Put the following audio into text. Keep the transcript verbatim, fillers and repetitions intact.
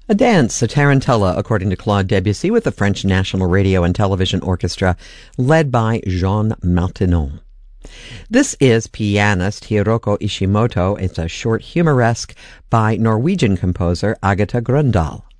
A dance, a tarantella, according to Claude Debussy, with the French National Radio and Television Orchestra, led by Jean Martinon. This is pianist Hiroko Ishimoto. It's a short humoresque by Norwegian composer Agatha Grøndahl.